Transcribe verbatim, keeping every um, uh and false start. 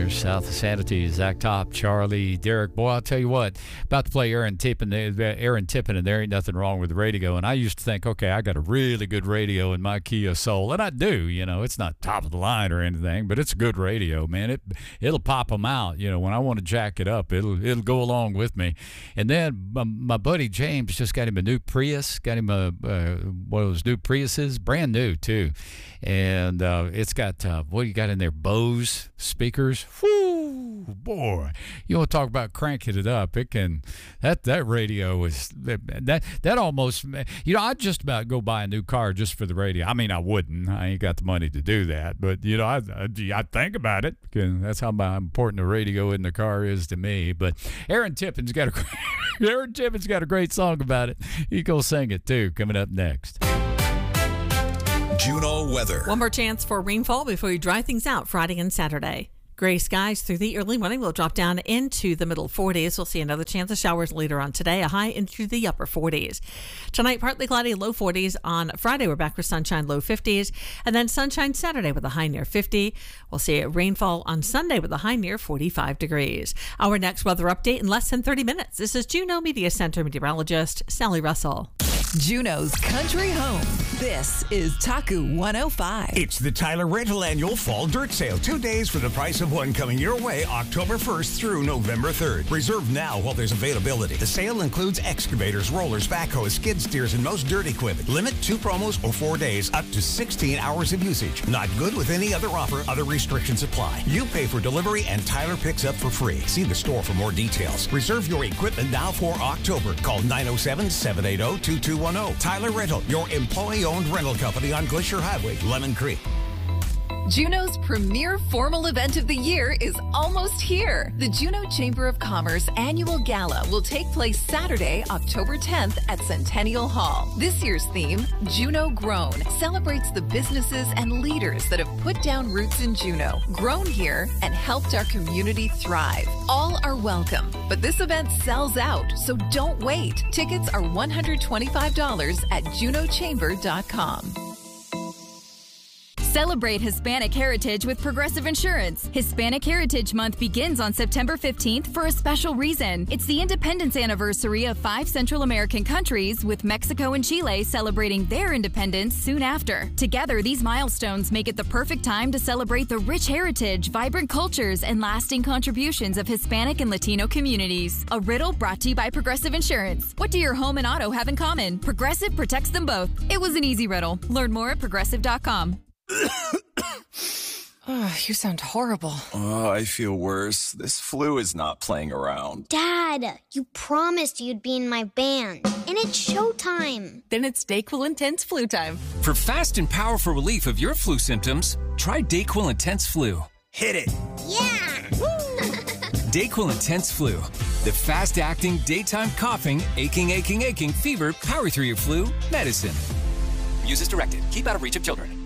Years, South of Sanity, Zach Top, Charlie, Derek. Boy, I'll tell you what, about to play Aaron Tippin, Aaron Tippin, and there ain't nothing wrong with the radio. And I used to think, okay, I got a really good radio in my Kia Soul, and I do. You know, it's not top of the line or anything, but it's a good radio, man. It it'll pop them out. You know, when I want to jack it up, it'll it'll go along with me. And then my, my buddy James just got him a new Prius, got him a uh, one of those new Priuses, brand new too, and uh, it's got uh, what you got in there, Bose speakers. Whoo, boy, you want to talk about cranking it up? It can. That that radio is that that almost. You know, I'd just about go buy a new car just for the radio. I mean, I wouldn't. I ain't got the money to do that, but you know, I I, I think about it because that's how important the radio in the car is to me. But Aaron Tippin's got a Aaron Tippin's got a great song about it. He go sing it too. Coming up next. Juneau weather. One more chance for rainfall before you dry things out Friday and Saturday. Gray skies through the early morning will drop down into the middle forties. We'll see another chance of showers later on today, a high into the upper forties. Tonight, partly cloudy, low forties. On Friday, we're back with sunshine, low fifties. And then sunshine Saturday with a high near fifty. We'll see rainfall on Sunday with a high near forty-five degrees. Our next weather update in less than thirty minutes. This is Juneau Media Center meteorologist Sally Russell. Juneau's country home. This is Taku one oh five. It's the Tyler Rental Annual Fall Dirt Sale. Two days for the price of one coming your way October first through November third. Reserve now while there's availability. The sale includes excavators, rollers, backhoes, skid steers, and most dirt equipment. Limit two promos or four days, up to sixteen hours of usage. Not good with any other offer. Other restrictions apply. You pay for delivery and Tyler picks up for free. See the store for more details. Reserve your equipment now for October. Call nine oh seven, seven eight oh, two two one oh. Tyler Rental, your employee-owned rental company on Glacier Highway, Lemon Creek. Juneau's premier formal event of the year is almost here. The Juneau Chamber of Commerce Annual Gala will take place Saturday, October tenth at Centennial Hall. This year's theme, Juneau Grown, celebrates the businesses and leaders that have put down roots in Juneau, grown here, and helped our community thrive. All are welcome, but this event sells out, so don't wait. Tickets are one hundred twenty-five dollars at juneau chamber dot com. Celebrate Hispanic Heritage with Progressive Insurance. Hispanic Heritage Month begins on September fifteenth for a special reason. It's the independence anniversary of five Central American countries, with Mexico and Chile celebrating their independence soon after. Together, these milestones make it the perfect time to celebrate the rich heritage, vibrant cultures, and lasting contributions of Hispanic and Latino communities. A riddle brought to you by Progressive Insurance. What do your home and auto have in common? Progressive protects them both. It was an easy riddle. Learn more at progressive dot com. Oh, you sound horrible. Oh, I feel worse. This flu is not playing around. Dad, you promised you'd be in my band, and it's showtime. Then it's DayQuil Intense Flu time. For fast and powerful relief of your flu symptoms, try DayQuil Intense Flu. Hit it. Yeah! DayQuil Intense Flu. The fast-acting, daytime coughing, aching, aching, aching, fever, power through your flu medicine. Use as directed. Keep out of reach of children.